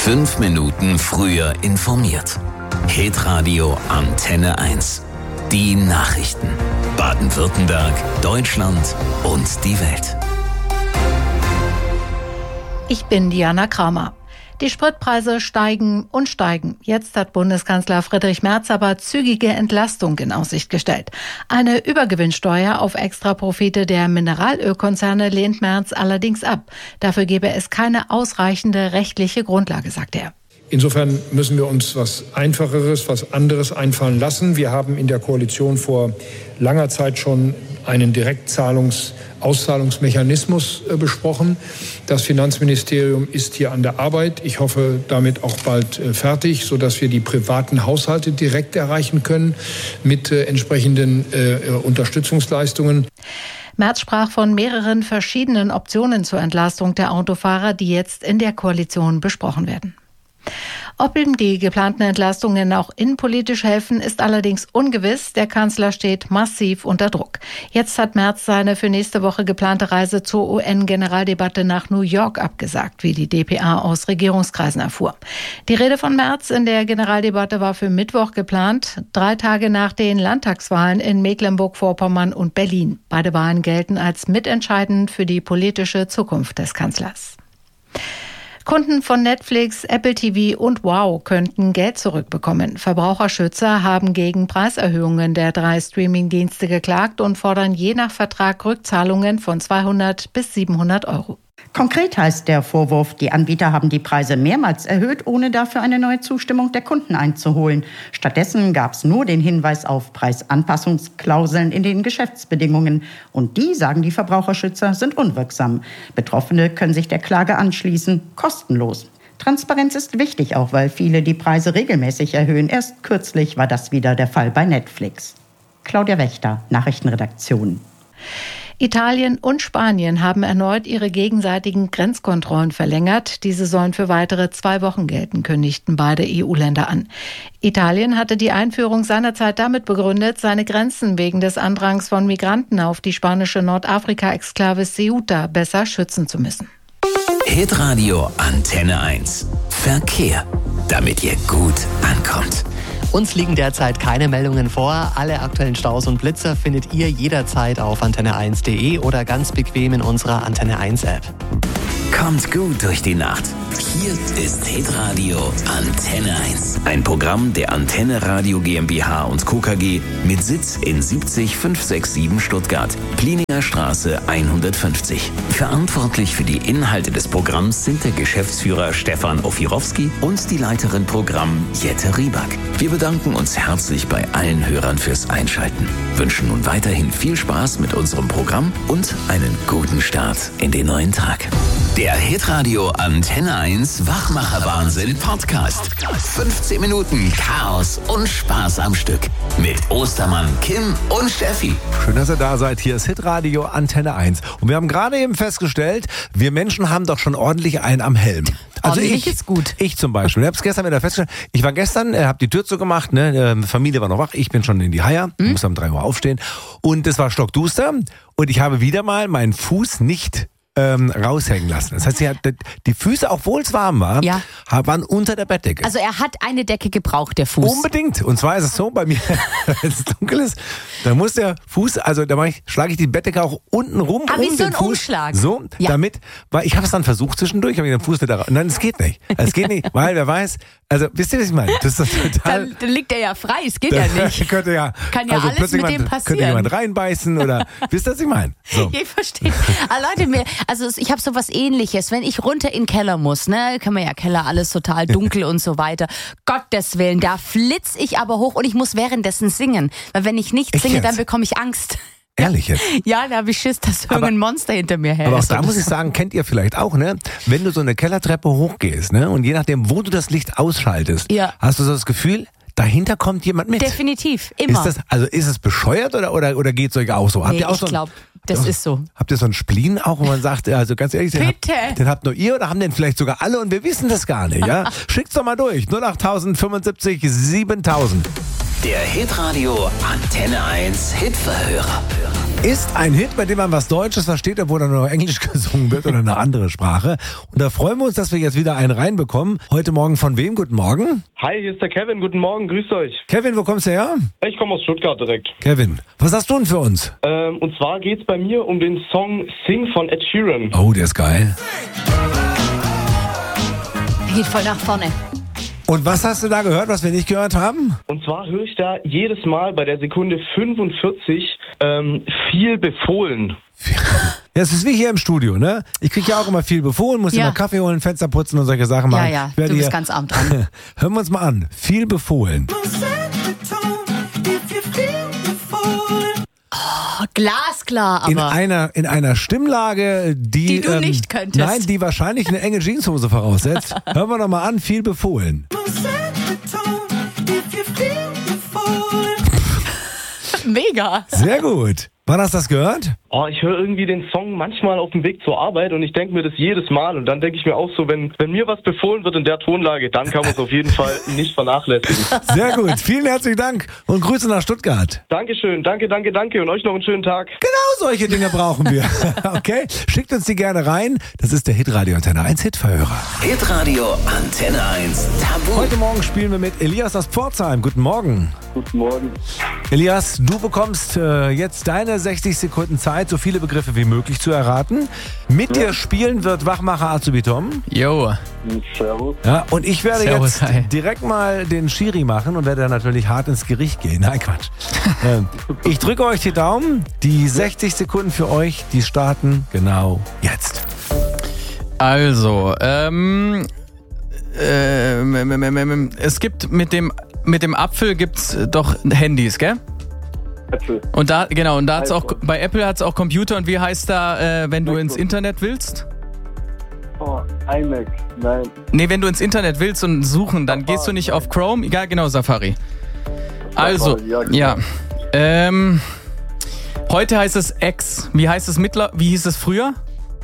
5 Minuten früher informiert. Hitradio Antenne 1. Die Nachrichten. Baden-Württemberg, Deutschland und die Welt. Ich bin Diana Kramer. Die Spritpreise steigen und steigen. Jetzt hat Bundeskanzler Friedrich Merz aber zügige Entlastung in Aussicht gestellt. Eine Übergewinnsteuer auf Extraprofite der Mineralölkonzerne lehnt Merz allerdings ab. Dafür gebe es keine ausreichende rechtliche Grundlage, sagt er. Insofern müssen wir uns was Einfacheres, was anderes einfallen lassen. Wir haben in der Koalition vor langer Zeit schon einen Auszahlungsmechanismus besprochen. Das Finanzministerium ist hier an der Arbeit. Ich hoffe, damit auch bald fertig, sodass wir die privaten Haushalte direkt erreichen können mit entsprechenden Unterstützungsleistungen. Merz sprach von mehreren verschiedenen Optionen zur Entlastung der Autofahrer, die jetzt in der Koalition besprochen werden. Ob ihm die geplanten Entlastungen auch innenpolitisch helfen, ist allerdings ungewiss. Der Kanzler steht massiv unter Druck. Jetzt hat Merz seine für nächste Woche geplante Reise zur UN-Generaldebatte nach New York abgesagt, wie die dpa aus Regierungskreisen erfuhr. Die Rede von Merz in der Generaldebatte war für Mittwoch geplant, 3 Tage nach den Landtagswahlen in Mecklenburg-Vorpommern und Berlin. Beide Wahlen gelten als mitentscheidend für die politische Zukunft des Kanzlers. Kunden von Netflix, Apple TV und Wow könnten Geld zurückbekommen. Verbraucherschützer haben gegen Preiserhöhungen der 3 Streamingdienste geklagt und fordern je nach Vertrag Rückzahlungen von 200 bis 700 Euro. Konkret heißt der Vorwurf, die Anbieter haben die Preise mehrmals erhöht, ohne dafür eine neue Zustimmung der Kunden einzuholen. Stattdessen gab es nur den Hinweis auf Preisanpassungsklauseln in den Geschäftsbedingungen. Und die, sagen die Verbraucherschützer, sind unwirksam. Betroffene können sich der Klage anschließen, kostenlos. Transparenz ist wichtig, auch weil viele die Preise regelmäßig erhöhen. Erst kürzlich war das wieder der Fall bei Netflix. Claudia Wächter, Nachrichtenredaktion. Italien und Spanien haben erneut ihre gegenseitigen Grenzkontrollen verlängert. Diese sollen für weitere 2 Wochen gelten, kündigten beide EU-Länder an. Italien hatte die Einführung seinerzeit damit begründet, seine Grenzen wegen des Andrangs von Migranten auf die spanische Nordafrika-Exklave Ceuta besser schützen zu müssen. Hitradio Antenne 1. Verkehr. Damit ihr gut ankommt. Uns liegen derzeit keine Meldungen vor. Alle aktuellen Staus und Blitzer findet ihr jederzeit auf antenne1.de oder ganz bequem in unserer Antenne 1 App. Kommt gut durch die Nacht. Hier ist Hitradio Antenne 1. Ein Programm der Antenne Radio GmbH und Co. KG mit Sitz in 70567 Stuttgart, Plininger Straße 150. Verantwortlich für die Inhalte des Programms sind der Geschäftsführer Stefan Ofirowski und die Leiterin Programm Jette Rieback. Wir bedanken uns herzlich bei allen Hörern fürs Einschalten, wünschen nun weiterhin viel Spaß mit unserem Programm und einen guten Start in den neuen Tag. Der Hitradio Antenne 1 Wachmacher-Wahnsinn Podcast. 15 Minuten Chaos und Spaß am Stück. Mit Ostermann, Kim und Steffi. Schön, dass ihr da seid. Hier ist Hitradio Antenne 1. Und wir haben gerade eben festgestellt, wir Menschen haben doch schon ordentlich einen am Helm. Also ordentlich ist gut. Ich zum Beispiel. Ich habe es gestern wieder festgestellt. Ich war gestern, habe die Tür zugemacht, Familie war noch wach. Ich bin schon in die Haier, muss um 3 Uhr aufstehen. Und es war stockduster. Und ich habe wieder mal meinen Fuß nicht raushängen lassen. Das heißt, die Füße, obwohl es warm war, waren unter der Bettdecke. Also er hat eine Decke gebraucht, der Fuß. Unbedingt. Und zwar ist es so, bei mir, wenn es dunkel ist, dann muss der Fuß, also da schlage ich die Bettdecke auch unten rum. Wie so ein Umschlag. So, damit, weil ich habe es dann versucht zwischendurch, habe ich den Fuß nicht da raus. Nein, es geht nicht. Es geht nicht, weil wer weiß, also wisst ihr, was ich meine? Das ist total. Dann liegt er ja frei, es geht ja nicht. Kann ja alles mit dem passieren. Könnte jemand reinbeißen oder, wisst ihr, was ich meine? So. Ich verstehe. Aber Leute, ich habe sowas Ähnliches. Wenn ich runter in den Keller muss, kann man ja Keller, alles total dunkel und so weiter. Gottes Willen, da flitz ich aber hoch und ich muss währenddessen singen. Weil wenn ich nicht singe, dann bekomme ich Angst. Ehrlich jetzt? Ja, da habe ich Schiss, dass irgendein Monster hinter mir hält. Aber auch da muss ich sagen, kennt ihr vielleicht auch, wenn du so eine Kellertreppe hochgehst, und je nachdem, wo du das Licht ausschaltest, hast du so das Gefühl, dahinter kommt jemand mit. Definitiv, immer. Ist es bescheuert oder geht es euch auch so? Ich glaube, das ist so. Habt ihr so einen Spleen auch, wo man sagt, also ganz ehrlich, den habt nur ihr oder haben den vielleicht sogar alle und wir wissen das gar nicht, ja? Schickt's doch mal durch. 08000 75 7000. Der Hitradio Antenne 1 Hitverhörer. ist ein Hit, bei dem man was Deutsches versteht, obwohl dann nur Englisch gesungen wird oder eine andere Sprache. Und da freuen wir uns, dass wir jetzt wieder einen reinbekommen. Heute Morgen von wem? Guten Morgen. Hi, hier ist der Kevin. Guten Morgen, grüßt euch. Kevin, wo kommst du her? Ich komme aus Stuttgart direkt. Kevin, was hast du denn für uns? Und zwar geht's bei mir um den Song Sing von Ed Sheeran. Oh, der ist geil. Geht voll nach vorne. Und was hast du da gehört, was wir nicht gehört haben? Und zwar höre ich da jedes Mal bei der Sekunde 45 viel befohlen. Ja, es ist wie hier im Studio, ne? Ich kriege ja auch immer viel befohlen, muss immer Kaffee holen, Fenster putzen und solche Sachen machen. Ja, du bist ganz arm dran. Hören wir uns mal an. Viel befohlen. Oh, glasklar, aber... In einer Stimmlage, die du nicht könntest. Nein, die wahrscheinlich eine enge Jeanshose voraussetzt. Hören wir noch mal an. Viel befohlen. Mega. Sehr gut. Wann hast du das gehört? Oh, ich höre irgendwie den Song manchmal auf dem Weg zur Arbeit und ich denke mir das jedes Mal. Und dann denke ich mir auch so, wenn mir was befohlen wird in der Tonlage, dann kann man es auf jeden Fall nicht vernachlässigen. Sehr gut. Vielen herzlichen Dank und Grüße nach Stuttgart. Dankeschön. Danke. Und euch noch einen schönen Tag. Genau solche Dinge brauchen wir. Okay? Schickt uns die gerne rein. Das ist der Hitradio Antenne 1 Hitverhörer. Hitradio Antenne 1 Tabu. Heute Morgen spielen wir mit Elias aus Pforzheim. Guten Morgen. Guten Morgen. Elias, du bekommst jetzt deine 60 Sekunden Zeit, so viele Begriffe wie möglich zu erraten. Mit dir spielen wird Wachmacher Azubi Tom. Jo. Servus. Ja, und ich werde Servus, jetzt hi. direkt mal den Schiri machen und werde dann natürlich hart ins Gericht gehen. Nein, Quatsch. Ich drücke euch die Daumen. Die 60 Sekunden für euch, die starten genau jetzt. Also, es gibt mit dem Apfel gibt's doch Handys, gell? Äpfel. Und da hat's auch, bei Apple hat's auch Computer. Und wie heißt da, wenn du ins Internet willst? Oh, iMac. Nein. Nee, wenn du ins Internet willst und suchen, dann gehst du nicht auf Chrome. Ja, genau, Safari. Also, ja. Heute heißt es X. Wie hieß es früher?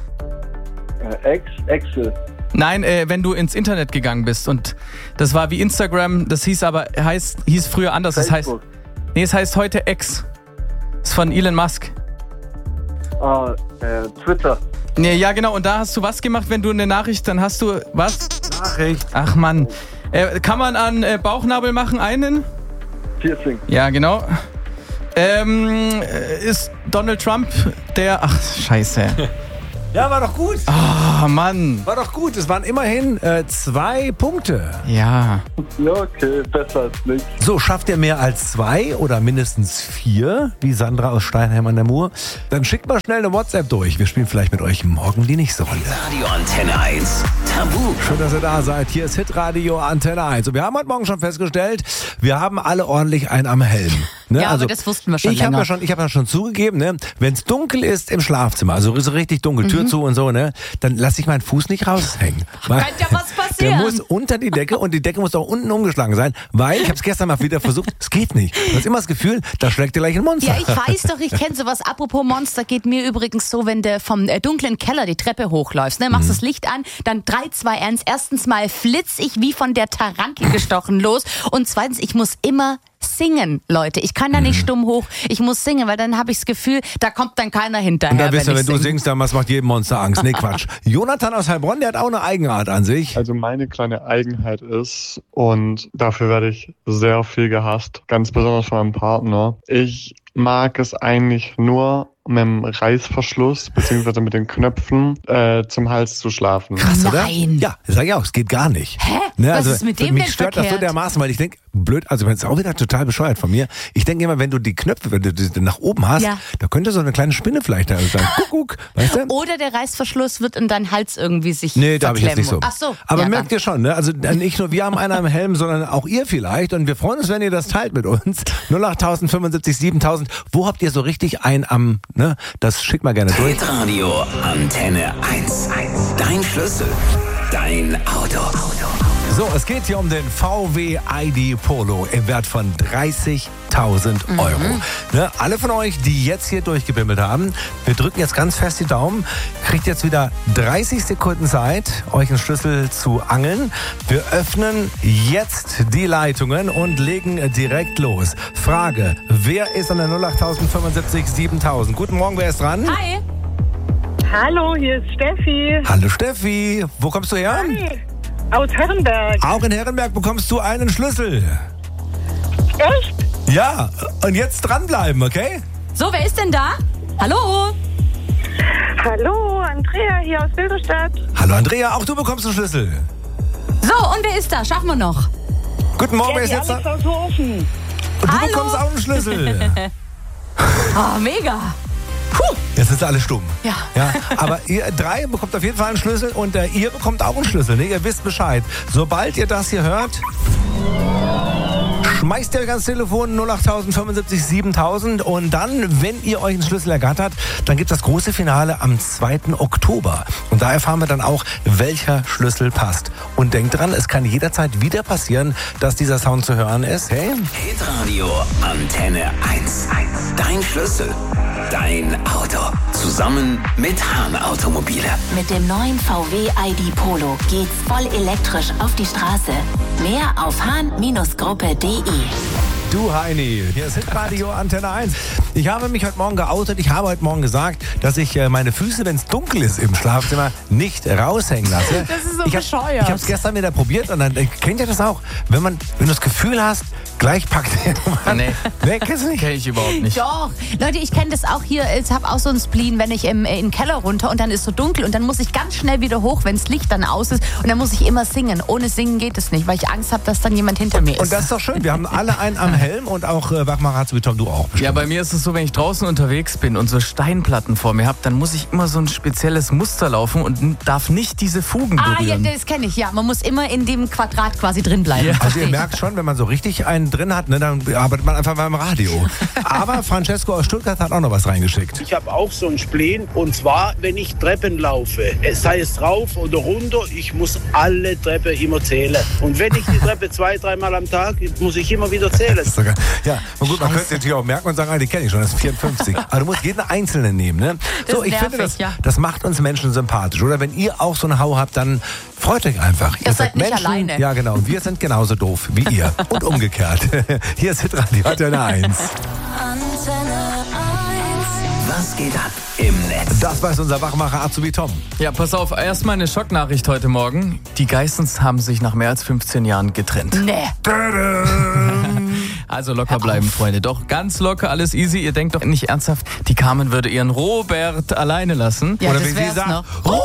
Excel. Nein, wenn du ins Internet gegangen bist und das war wie Instagram, das hieß früher anders. Facebook. Es heißt heute X. Das ist von Elon Musk. Twitter. Nee, ja, genau. Und da hast du was gemacht, wenn du eine Nachricht, dann hast du was? Nachricht. Ach Mann. Kann man an Bauchnabel machen einen? Piercing. Ja, genau. Ist Donald Trump der... Ach, scheiße. Ja, war doch gut. Oh, Mann. War doch gut. Es waren immerhin 2 Punkte. Ja. Ja, okay. Besser als nichts. So, schafft ihr mehr als 2 oder mindestens 4, wie Sandra aus Steinheim an der Mur? Dann schickt mal schnell eine WhatsApp durch. Wir spielen vielleicht mit euch morgen die nächste Runde. Radio Antenne 1 Tabu. Schön, dass ihr da seid. Hier ist Hitradio Antenne 1. Und wir haben heute Morgen schon festgestellt, wir haben alle ordentlich einen am Helm. Ne? Ja, aber das wussten wir schon länger. Ich habe ja schon zugegeben, ne? Wenn es dunkel ist im Schlafzimmer, also so richtig dunkel, Tür zu und so, ne? Dann lasse ich meinen Fuß nicht raushängen. Kann ja was passieren. Der muss unter die Decke und die Decke muss auch unten umgeschlagen sein, weil, ich habe es gestern mal wieder versucht, es geht nicht. Du hast immer das Gefühl, da schlägt dir gleich ein Monster. Ja, ich weiß doch, ich kenne sowas. Apropos Monster, geht mir übrigens so, wenn du vom dunklen Keller die Treppe hochläufst, ne? Machst das Licht an, dann 3, 2, 1. Erstens mal flitz ich wie von der Tarantel gestochen los und zweitens, ich muss immer singen, Leute. Ich kann da nicht stumm hoch. Ich muss singen, weil dann habe ich das Gefühl, da kommt dann keiner hinterher. Und dann wisst ihr, wenn du singst, dann was macht jedem Monster Angst. Nee, Quatsch. Jonathan aus Heilbronn, der hat auch eine Eigenart an sich. Also meine kleine Eigenheit ist, und dafür werde ich sehr viel gehasst, ganz besonders von meinem Partner. Ich mag es eigentlich nur, mit dem Reißverschluss bzw. mit den Knöpfen zum Hals zu schlafen. Krass, oder? Nein. Ja, sag ich auch, es geht gar nicht. Hä? Ne, Was also, ist mit dem mich denn stört das so verkehrt? dermaßen, weil ich denke, blöd, also das ist auch wieder total bescheuert von mir. Ich denke immer, wenn du die Knöpfe, wenn du die nach oben hast, Ja. da könnte so eine kleine Spinne vielleicht da sein. Kuckuck, weißt du? Oder der Reißverschluss wird in deinen Hals irgendwie sich Nee, da habe ich jetzt nicht so. Ach so. Aber ja, merkt ihr schon, ne? Also nicht nur wir haben einen am Helm, sondern auch ihr vielleicht. Und wir freuen uns, wenn ihr das teilt mit uns. 08000 75 7000. Wo habt ihr so richtig einen am, ne? Das schickt mal gerne durch. Hitradio Antenne 1. Dein Schlüssel. Dein Auto. So, es geht hier um den VW ID Polo im Wert von 30.000 Euro. Ne, alle von euch, die jetzt hier durchgebimmelt haben, wir drücken jetzt ganz fest die Daumen, kriegt jetzt wieder 30 Sekunden Zeit, euch einen Schlüssel zu angeln. Wir öffnen jetzt die Leitungen und legen direkt los. Frage, wer ist an der 08075 7000? Guten Morgen, wer ist dran? Hi. Hallo, hier ist Steffi. Hallo Steffi, wo kommst du her? Hi. Aus Herrenberg. Auch in Herrenberg bekommst du einen Schlüssel. Echt? Ja, und jetzt dranbleiben, okay? So, wer ist denn da? Hallo? Hallo, Andrea hier aus Bilderstadt. Hallo Andrea, auch du bekommst einen Schlüssel. So, und wer ist da? Schaffen wir noch. Guten Morgen, wer ist die jetzt da? Alex aus Hofen. Und du Hallo. bekommst auch einen Schlüssel. Oh, mega. Jetzt sind alle stumm. Ja. Aber ihr drei bekommt auf jeden Fall einen Schlüssel und ihr bekommt auch einen Schlüssel. Ne? Ihr wisst Bescheid. Sobald ihr das hier hört, schmeißt ihr euch ans Telefon 08075 7000 und dann, wenn ihr euch einen Schlüssel ergattert, dann gibt es das große Finale am 2. Oktober. Und da erfahren wir dann auch, welcher Schlüssel passt. Und denkt dran, es kann jederzeit wieder passieren, dass dieser Sound zu hören ist. Hey? Hitradio Antenne 1. Dein Schlüssel. Dein Auto. Zusammen mit Hahn Automobile. Mit dem neuen VW ID Polo geht's voll elektrisch auf die Straße. Mehr auf hahn-gruppe.de. Du Heini, hier ist Hitradio Antenne 1. Ich habe mich heute Morgen geoutet. Ich habe heute Morgen gesagt, dass ich meine Füße, wenn es dunkel ist im Schlafzimmer, nicht raushängen lasse. Das ist so ich bescheuert. Ich habe es gestern wieder probiert und dann kennt ihr das auch, wenn du das Gefühl hast, gleich packt der. Nee. Nee, kennst du nicht? Kenn ich überhaupt nicht. Doch. Leute, ich kenne das auch hier. Ich habe auch so einen Spleen, wenn ich in den Keller runter und dann ist so dunkel und dann muss ich ganz schnell wieder hoch, wenn das Licht dann aus ist und dann muss ich immer singen. Ohne Singen geht es nicht, weil ich Angst habe, dass dann jemand hinter mir ist. Und das ist doch schön. Wir haben alle einen am Helm und auch Wachmacher hat so wie Tom, du auch bestimmt. Ja, bei mir ist es so, wenn ich draußen unterwegs bin und so Steinplatten vor mir habe, dann muss ich immer so ein spezielles Muster laufen und darf nicht diese Fugen berühren. Ja, das kenne ich, ja. Man muss immer in dem Quadrat quasi drin bleiben. Ja. Also ihr merkt schon, wenn man so richtig einen drin hat, ne, dann arbeitet man einfach beim Radio. Aber Francesco aus Stuttgart hat auch noch was reingeschickt. Ich habe auch so einen Spleen und zwar, wenn ich Treppen laufe, sei es rauf oder runter, ich muss alle Treppen immer zählen. Und wenn ich die Treppe 2-3 Mal am Tag, muss ich immer wieder zählen. Das ist sogar, ja, und gut, man könnte natürlich auch merken und sagen, die kenne ich schon, das ist 54. Aber du musst jeden Einzelnen nehmen. Ne? So, ich nervig, finde, ja. das macht uns Menschen sympathisch. Oder wenn ihr auch so eine Hau habt, dann freut euch einfach. Ihr seid nicht alleine. Ja, genau. Und wir sind genauso doof wie ihr. Und umgekehrt. Hier ist Hitradio Antenne 1. Was geht ab im Netz? Das weiß unser Wachmacher Azubi Tom. Ja, pass auf, erstmal eine Schocknachricht heute Morgen. Die Geissens haben sich nach mehr als 15 Jahren getrennt. Nee. Also locker bleiben, Freunde. Doch ganz locker, alles easy. Ihr denkt doch nicht ernsthaft, die Carmen würde ihren Robert alleine lassen. Ja, oder das wie sie wär's sagt, noch.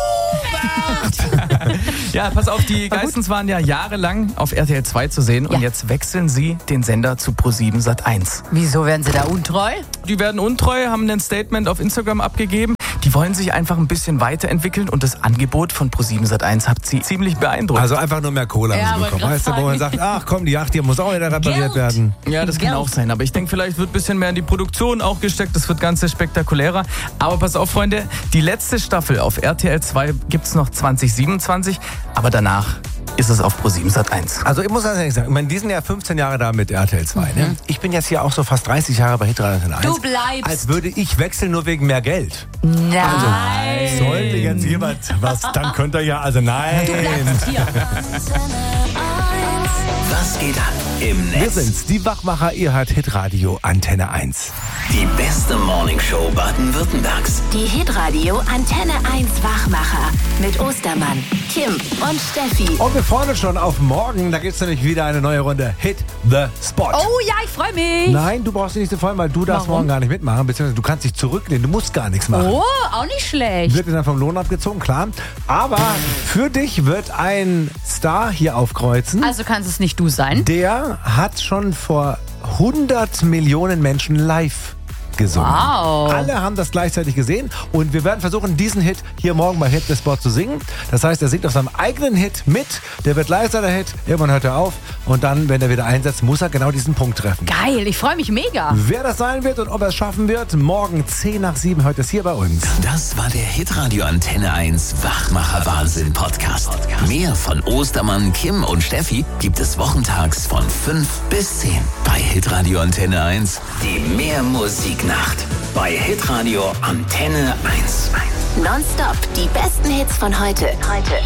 Ja, pass auf, die Geissens waren ja jahrelang auf RTL 2 zu sehen und Ja. jetzt wechseln sie den Sender zu Pro7 Sat1. Wieso werden sie da untreu? Die werden untreu, haben ein Statement auf Instagram abgegeben. Die wollen sich einfach ein bisschen weiterentwickeln und das Angebot von Pro7 Sat1 hat sie ziemlich beeindruckt. Also einfach nur mehr Kohle Ja, haben sie aber bekommen. Weißt du, wo man sagt, ach komm, die Yacht hier muss auch wieder repariert Geld. werden. Ja, das kann Geld. auch sein. Aber ich denke, vielleicht wird ein bisschen mehr in die Produktion auch gesteckt. Das wird ganz spektakulärer. Aber pass auf, Freunde, die letzte Staffel auf RTL 2 gibt's noch 2027. Aber danach ist es auf Pro7 Sat1. Also ich muss ganz ehrlich sagen, ich meine, die sind ja 15 Jahre da mit RTL 2. Ne? Ich bin jetzt hier auch so fast 30 Jahre bei Hitradio Antenne 1. Du bleibst. Als würde ich wechseln nur wegen mehr Geld. Nein. Sollte jetzt jemand was, dann könnt ihr ja, also nein. Du bleibst hier. Was geht ab im Wir Netz? sind's, die Wachmacher, ihr hört Hitradio Antenne 1. Die beste Morningshow Baden-Württembergs. Die Hitradio Antenne 1 Wachmacher mit Ostermann, Kim und Steffi. Und wir freuen uns schon auf morgen, da gibt's nämlich wieder eine neue Runde Hit the Spot. Oh ja, ich freue mich. Nein, du brauchst dich nicht so freuen, weil du darfst Warum? morgen gar nicht mitmachen, beziehungsweise du kannst dich zurücklehnen, du musst gar nichts machen. Oh, auch nicht schlecht. Wird dir dann vom Lohn abgezogen, klar. Aber für dich wird ein Star hier aufkreuzen. Also kannst es nicht du sein. Der hat schon vor 100 Millionen Menschen live gesungen. Wow. Alle haben das gleichzeitig gesehen und wir werden versuchen, diesen Hit hier morgen bei Hit the Spot zu singen. Das heißt, er singt auf seinem eigenen Hit mit, der wird leiser, der Hit, irgendwann hört er auf und dann, wenn er wieder einsetzt, muss er genau diesen Punkt treffen. Geil, ich freue mich mega. Wer das sein wird und ob er es schaffen wird, morgen 10:10 hört es hier bei uns. Das war der Hitradio Antenne 1 Wachmacher-Wahnsinn Podcast. Mehr von Ostermann, Kim und Steffi gibt es wochentags von 5 bis 10 bei Hitradio Antenne 1. Die Mehrmusiknacht bei Hitradio Antenne 1. Nonstop die besten Hits von heute.